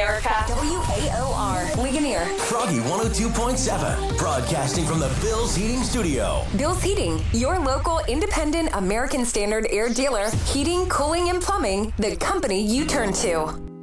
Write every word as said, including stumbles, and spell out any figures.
America. W A O R, Ligonier. Froggy one oh two point seven, broadcasting from the Bill's Heating Studio. Bill's Heating, your local independent American Standard air dealer. Heating, cooling, and plumbing, the company you turn to.